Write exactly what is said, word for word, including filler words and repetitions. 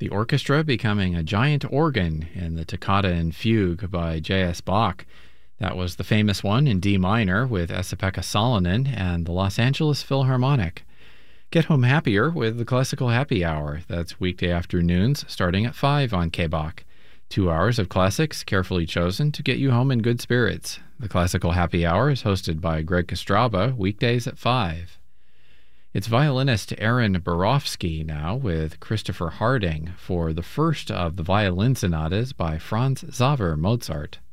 the orchestra becoming a giant organ in the Toccata and Fugue by J S. Bach. That was the famous one in D minor with Esa-Pekka Salonen and the Los Angeles Philharmonic. Get home happier with the Classical Happy Hour. That's weekday afternoons starting at five on K B O C. Two hours of classics carefully chosen to get you home in good spirits. The Classical Happy Hour is hosted by Greg Kostraba, weekdays at five. It's violinist Aaron Borofsky now with Christopher Harding for the first of the violin sonatas by Franz Xaver Mozart.